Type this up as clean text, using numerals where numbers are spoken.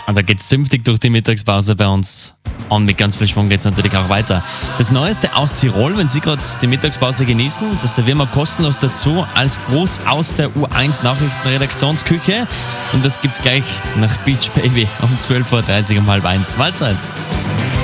Und da geht's zünftig durch die Mittagspause bei uns. Und mit ganz viel Schwung geht's natürlich auch weiter. Das Neueste aus Tirol, wenn Sie gerade die Mittagspause genießen, das servieren wir kostenlos dazu als Gruß aus der U1 Nachrichtenredaktionsküche. Und das gibt's gleich nach Beach Baby um 12.30 Uhr um 12:30 Mahlzeit.